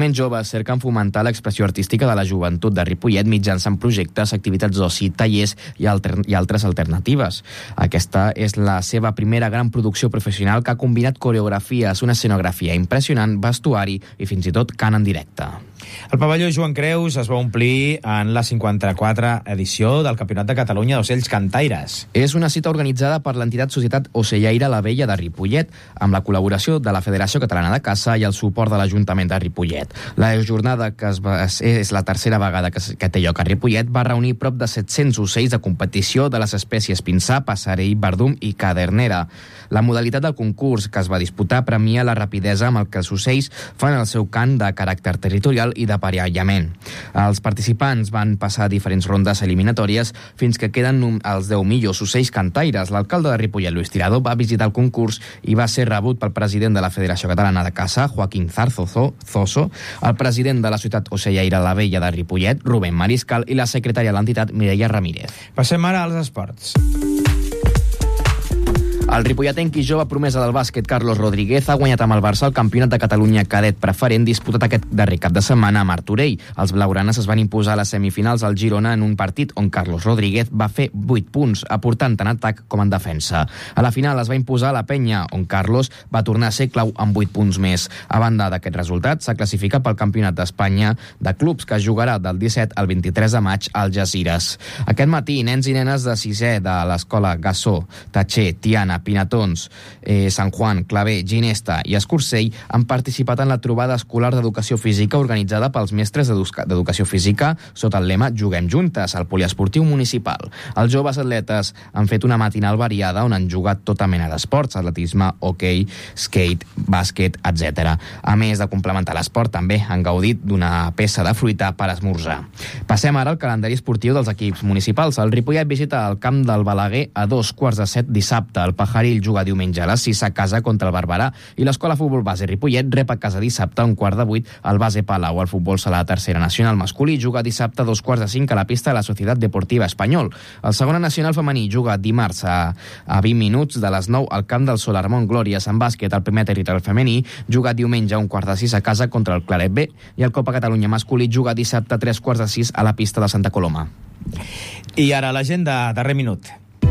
moviments joves cerquen fomentar l'expressió artística de la joventut de Ripollet mitjançant projectes, activitats d'oci, tallers i altres alternatives. Aquesta és la seva primera gran producció professional que ha combinat coreografies, una escenografia impressionant, vestuari i fins i tot cant en directe. El pavelló Joan Creus es va omplir en la 54a edició del Campionat de Catalunya d'Ocells Cantaires. És una cita organitzada per l'entitat Societat Ocellaire La Vella de Ripollet, amb la col·laboració de la Federació Catalana de Caça i el suport de l'Ajuntament de Ripollet. La jornada, que és la tercera vegada que té lloc a Ripollet, va reunir prop de 700 ocells de competició de les espècies pinsà, passarell, verdum i cadernera. La modalitat del concurs que es va disputar premia la rapidesa amb el que els ocells fan el seu cant de caràcter territorial i d'aparellament. Els participants van passar diferents rondes eliminatòries fins que queden els 10 millors ocells cantaires. L'alcalde de Ripollet, Luis Tirado, va visitar el concurs i va ser rebut pel president de la Federació Catalana de Caça, Joaquín Zarzoso, el president de la Societat Ocellaire La Vella de Ripollet, Rubén Mariscal, i la secretària de l'entitat, Mireia Ramírez. Passem ara als esports. El ripolletenc i jove promesa del bàsquet Carlos Rodríguez ha guanyat amb el Barça el Campionat de Catalunya cadet preferent disputat aquest darrer cap de setmana a Martorell. Els blaugranes es van imposar a les semifinals al Girona en un partit on Carlos Rodríguez va fer 8 punts, aportant tant en atac com en defensa. A la final es va imposar a la Penya, on Carlos va tornar a ser clau amb 8 punts més. A banda d'aquest resultat, s'ha classificat pel Campionat d'Espanya de clubs que es jugarà del 17 al 23 de maig al Algesires. Aquest matí, nens i nenes de 6è de l'escola Gassó, Tatxer, Tiana, Pinatons, Sant Juan, Clavé, Ginesta i Escursell han participat en la trobada escolar d'educació física organitzada pels mestres d'educació física sota el lema Juguem Juntes, al poliesportiu municipal. Els joves atletes han fet una matinal variada on han jugat tota mena d'esports, atletisme, hoquei, skate, bàsquet, etc. A més de complementar l'esport, també han gaudit d'una peça de fruita per esmorzar. Passem ara al calendari esportiu dels equips municipals. El Ripollet visita el camp del Balaguer a 2:15 dissabte. El Pajaril juga diumenge a les 6 a casa contra el Barberà i l'Escola Futbol Base Ripollet rep a casa dissabte a 7:15 al Base Palau. El futbol sala tercera nacional masculí juga dissabte a 2:45 a la pista de la Societat Deportiva Espanyol. El segona nacional femení juga dimarts a 20 minuts de les 9 al camp del Solarmont Glòries. En bàsquet, el primer territori femení juga diumenge a 5:15 a casa contra el Claret B i el Copa Catalunya masculí juga dissabte a 3:15 a la pista de Santa Coloma. I ara l'agenda, darrer minut.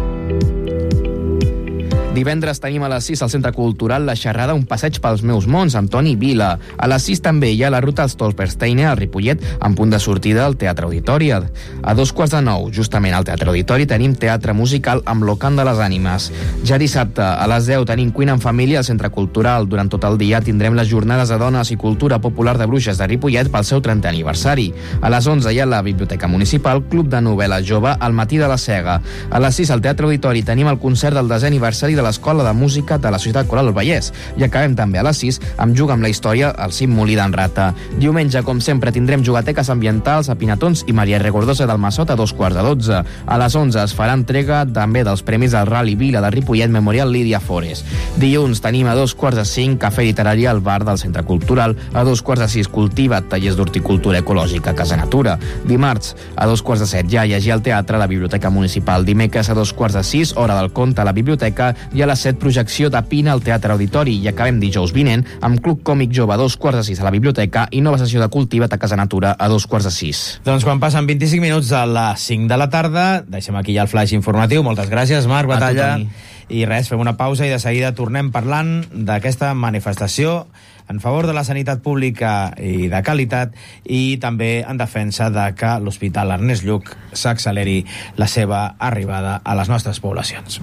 Divendres tenim a les 6 al Centre Cultural la xerrada Un passeig pels meus mons, amb Toni Vila. A les 6 també hi ha la ruta als Stolpersteine al Ripollet, amb punt de sortida al Teatre Auditori. A 8:45, justament al Teatre Auditori, tenim teatre musical amb Locant de les Ànimes. Ja dissabte, a les 10, tenim Cuina en Família al Centre Cultural. Durant tot el dia tindrem les jornades de dones i cultura popular de Bruixes de Ripollet pel seu 30è aniversari. A les 11 hi ha la Biblioteca Municipal, Club de Novel·la Jove, al Matí de la Sega. A les 6 al Teatre Auditori tenim el concert del 10è aniversari de l'Escola de Música de la Societat Coral del Vallès. I acabem també a les 6 amb Juga amb la Història al Cim Molí d'en Rata. Diumenge, com sempre, tindrem jugateques ambientals a Pinatons i Maria Regordosa del Massot a 2:15. A les 11 es farà entrega també dels premis del Rally Vila de Ripollet Memorial Lídia Forest. Dilluns tenim a 2:45 cafè literari al bar del Centre Cultural. A 2:15 Cultiva, tallers d'horticultura ecològica a Casa Natura. Dimarts, a 2:15 ja llegir al teatre a la Biblioteca Municipal. Dimecres, a 2:15 hora del conte a la biblioteca i a les 7 projecció de Pina al Teatre Auditori. I acabem dijous vinent amb Club Còmic Jove a 2:15 a la biblioteca i nova sessió de Cultiva't a Casa Natura a 2:15. Doncs quan passen 25 minuts a les 5 de la tarda, deixem aquí ja el flash informatiu. Moltes gràcies, Marc Batalla. I res, fem una pausa i de seguida tornem parlant d'aquesta manifestació en favor de la sanitat pública i de qualitat i també en defensa de que l'Hospital Ernest Lluch s'acceleri la seva arribada a les nostres poblacions.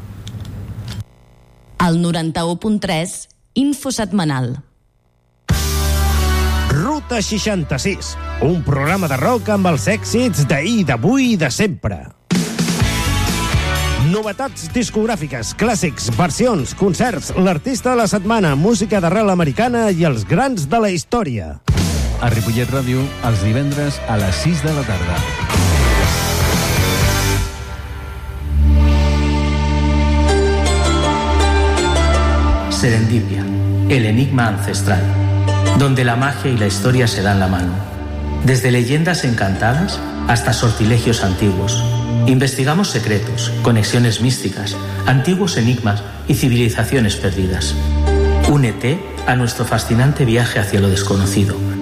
El 91.3, Info Setmanal. Ruta 66, un programa de rock amb els èxits d'ahir, d'avui i de sempre. Novetats discogràfiques, clàssics, versions, concerts, l'artista de la setmana, música d'arrel americana i els grans de la història. A Ripollet Ràdio, els divendres a les 6 de la tarda. Serendipia, el enigma ancestral, donde la magia y la historia se dan la mano. Desde leyendas encantadas hasta sortilegios antiguos. Investigamos secretos, conexiones místicas, antiguos enigmas y civilizaciones perdidas. Únete a nuestro fascinante viaje hacia lo desconocido